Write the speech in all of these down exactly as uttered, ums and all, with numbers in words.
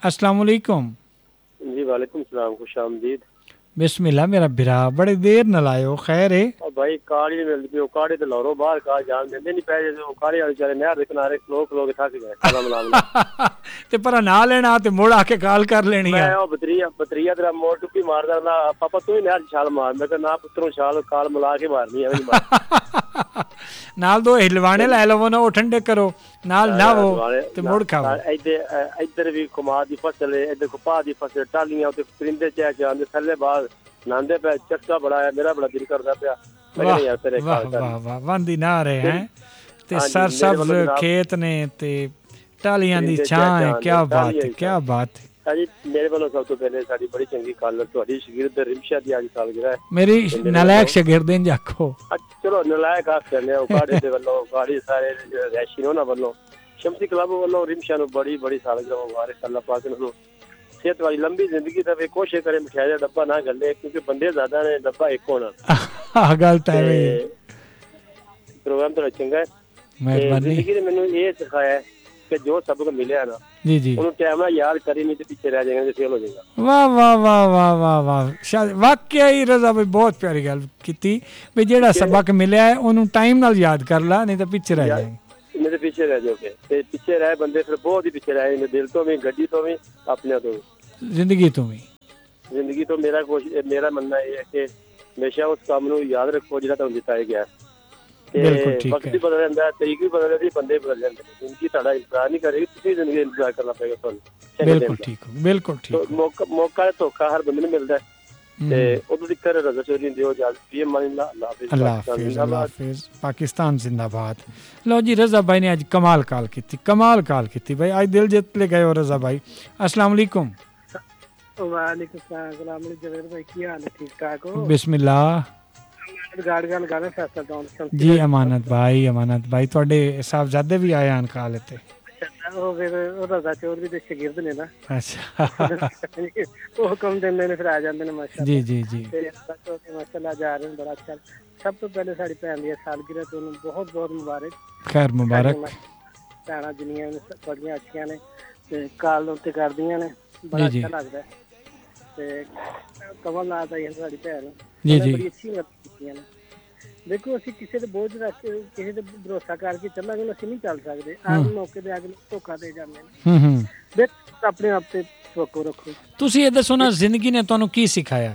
अस्सलाम वालेकुम। जी वालेकुम सलाम, खुश आमदीद। बिस्मिल्लाह मेरा बिरा, बड़ी देर न लायो, खैर है? और भाई काड़ी नहीं मिलती, वो काड़ी तो लारो बाहर का जान देंदे नहीं पैसे, वो काड़ी वाले बेचारे नहर दे किनारे खलो खलो के थक गए सलाम लाम। ते पर ना लेना ते मुड़ आके काल कर लेनी मैं है। ओ बतरिया बतरिया तेरा मोड़ टुप्पी मारदा ना, पापा तू ही नहर छाल मार। मैं ना पुत्रों छाल काल मिला के मारनी है, नहीं मार। नाल दो हिलवाने लै लवो ना, वो ठंडे करो नाल ना वो ते मुड़ खाओ। इधर इधर भी कमाद की फसल है, इधर कपाह की फसल, टालियां उते परिंदे चह चह थल्ले बाहर नांदे पे, चस्का बड़ा है, मेरा बड़ा दिल करदा पिया। वाह वाह वाह वाह, वांदी ना रहे हैं ते सर सब्ज खेत ने ते टालियां दी छां है। क्या बात है, क्या बात है। जी मेरे वालों सब तो पहले साडी बड़ी चंगी गल, तुहाडी शागिर्द रिमशा दी आज सालगिरह है। मेरी नालायक शागिर्द इंज आखो। चलो नालायक आख करने ओ काड़े दे वालों, काड़ी सारे रैशी होना वालों, शमसी क्लब वालों रिमशा नु बड़ी बड़ी सालगिरह मुबारक। अल्लाह पाक नु सेहत वाली लंबी जिंदगी दे, कोशिश करे मिठाई दा डब्बा ना गले, क्योंकि बंदे ज्यादा ने, डब्बा एक होना। हां गल ता है। प्रोग्राम तो चंगा है। मेहरबानी। जिंदगी ने मैनू ये सिखाया है कि जो सबक मिले ना जी जी उन्हें टाइम ना याद करी, नहीं तो पीछे रह जाएगा, फेल हो जाएगा। वाह वाह वाह वाह वाह वाह, वाकई ही रजा भाई बहुत प्यारी गल कीती भी जेड़ा सबक मिलया है ओनू टाइम नाल याद कर ला, नहीं तो पीछे रह जाएगा। नहीं तो पीछे रह जाओगे, ते पीछे रह बंदे फिर बहुत ही पीछे रह जाएंगे, दिल तो भी, गड्डी तो भी, अपने तो भी, जिंदगी तो भी। जिंदगी तो मेरा कोशिश मेरा मनना ये है कि हमेशा उस काम नू याद रखो जिहड़ा तुहानू दिता गया। बिल्कुल ठीक है। वक्त भी बदल जाता है, तरीक भी बदल जाती है, बंदे भी बदल जाते हैं। जिंदगी ਤੁਹਾਡਾ इंतजार नहीं करेगी, ਤੁਸੀਂ जिंदगी इंतजार करना पड़ेगा ਤੁਹਾਨੂੰ। बिल्कुल ठीक हो, बिल्कुल ठीक हो। मौका मौका ਤੇ ਧੋਖਾ ਹਰ ਬੰਦੇ ਨੂੰ ਮਿਲਦਾ ਹੈ ਤੇ ਉਦੋਂ ਦੀ ਕਰ ਰਜ਼ਾ ਚੋਰੀ ਹੁੰਦੀ ਹੋ ਜਾਂਦੀ। ਪੀਐਮ ਮਾਨ अल्लाह हाफिज, अल्लाह हाफिज, अल्लाह हाफिज, पाकिस्तान जिंदाबाद। लो जी रजा भाई ने आज कमाल काल की, कमाल काल की भाई, आज दिल जीत ले गए हो रजा भाई। अस्सलाम वालेकुम। वालेकुम सलाम जवेद भाई, की हाल है? ठीक ठाक हो? बिस्मिल्लाह गाड़ गाल गाना फैसला दौन जी। अमानत भाई, अमानत भाई ਤੁਹਾਡੇ ਸਾਹਿਬਜ਼ਾਦੇ ਵੀ ਆਏ ਹਨ ਕਾਲ ਤੇ। ਉਹ ਫਿਰ ਉਹ ਰਜ਼ਾ ਚੌਧਰੀ ਦੇ ਸ਼ਾਗਿਰਦ ਨੇ ਨਾ। ਅੱਛਾ ਉਹ ਹੁਕਮ ਦਿੰਦੇ ਨੇ ਫਿਰ ਆ ਜਾਂਦੇ ਨੇ ਮਾਸ਼ਾਅੱਲਾ। ਜੀ ਜੀ ਜੀ ਤੇ ਰਜ਼ਾ ਚੌਧਰੀ ਮਾਸ਼ਾਅੱਲਾ ਜਾ ਰਹੇ ਨੇ, ਬੜਾ ਅੱਛਾ। ਸਭ ਤੋਂ ਪਹਿਲੇ ਸਾਡੀ ਭੈਣ ਦੀ ਸਾਲਗਿਰਹ ਤੋਂ ਉਹਨੂੰ ਬਹੁਤ ਬਹੁਤ ਮੁਬਾਰਕ। ਖੈਰ ਮੁਬਾਰਕ। ਭੈਣਾਂ ਜਿੰਨੀਆਂ ਬੜੀਆਂ ਅੱਛੀਆਂ ਨੇ ਤੇ ਕਾਲ ਉੱਤੇ ਕਰਦੀਆਂ ਨੇ, ਬੜਾ ਅੱਛਾ ਲੱਗਦਾ। ਤੇ ਕਮਲ ਨਾਥ ਆਈ ਸਾਡੀ ਭੈਣ, ਜੀ ਜੀ ਬੜੀ ਅੱਛੀ ਕੀਤੀਆਂ ਨੇ। ਦੇਖੋ ਅਸੀਂ ਕਿਸੇ ਦੇ ਬੋਝ ਰੱਖ ਕੇ, ਕਿਸੇ ਤੇ ਭਰੋਸਾ ਕਰਕੇ ਚੱਲਾਂਗੇ, ਅਸੀਂ ਨਹੀਂ ਚੱਲ ਸਕਦੇ। ਆਜ ਮੌਕੇ ਤੇ ਅਗਲੇ ਧੋਖਾ ਦੇ ਜਾਂਦੇ ਨੇ। ਹੂੰ ਹੂੰ ਦੇਖੋ ਆਪਣੇ ਆਪ ਤੇ ਫੋਕੋ ਰੱਖੋ। ਤੁਸੀਂ ਇਹ ਦੱਸੋ ਨਾ, ਜ਼ਿੰਦਗੀ ਨੇ ਤੁਹਾਨੂੰ ਕੀ ਸਿਖਾਇਆ?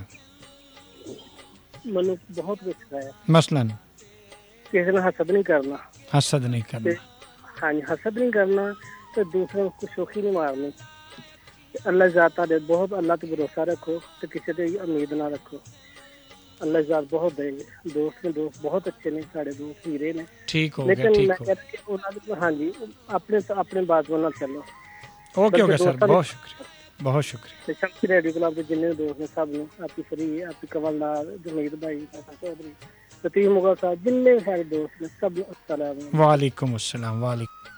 ਮੈਨੂੰ ਬਹੁਤ ਕੁਝ ਸਿਖਾਇਆ। ਮਸਲਨ ਕਿਸੇ ਨਾਲ ਹਸਦ ਨਹੀਂ ਕਰਨਾ। ਹਸਦ ਨਹੀਂ ਕਰਨਾ। ਹਾਂਜੀ, ਹਸਦ ਨਹੀਂ ਕਰਨਾ ਤੇ ਦੂਸਰੇ ਨੂੰ ਸ਼ੋਖੀ ਨਹੀਂ ਮਾਰਨੀ। ਅੱਲਾਹ ਜ਼ਾਤਾ ਦੇ ਬਹੁਤ, ਅੱਲਾਹ ਤੇ ਭਰੋਸਾ ਰੱਖੋ ਤੇ ਕਿਸੇ ਤੇ ਉਮੀਦ ਨਾ ਰੱਖੋ। ਅੱਲਾਹ ਜ਼ਾਤ ਬਹੁਤ ਦੇਗੇ। ਦੋਸਤ ਨੇ ਦੋਸਤ ਬਹੁਤ ਅੱਛੇ ਨੇ, ਸਾਡੇ ਦੋਸਤ ਹੀਰੇ ਨੇ। ਠੀਕ ਹੋ ਗਿਆ, ਠੀਕ ਹੋ। ਉਹਨਾਂ ਦੇ ਹਾਂਜੀ ਆਪਣੇ ਆਪਣੇ ਬਾਜ਼ੂਆਂ ਨਾਲ ਚੱਲੋ। ਓਕੇ ਓਕੇ ਸਰ, ਬਹੁਤ ਸ਼ੁਕਰੀਆ, ਬਹੁਤ ਸ਼ੁਕਰੀਆ। ਤੇ ਸ਼ਮਸੀ ਰੇਡੀਓ ਕਲੱਬ ਦੇ ਜਿੰਨੇ ਦੋਸਤ ਨੇ ਸਭ ਨੂੰ ਆਪੀ ਫਰੀ, ਆਪੀ ਕਮਲ ਨਾਲ, ਜਮੀਦ ਭਾਈ, ਚੌਧਰੀ, ਲਤੀਫ ਮੁਗਲ ਸਾਹਿਬ, ਜਿੰਨੇ ਸਾਰੇ ਦੋਸਤ ਨੇ ਸਭ ਨੂੰ अस्सलाम वालेकुम अस्सलाम। वालेकुम।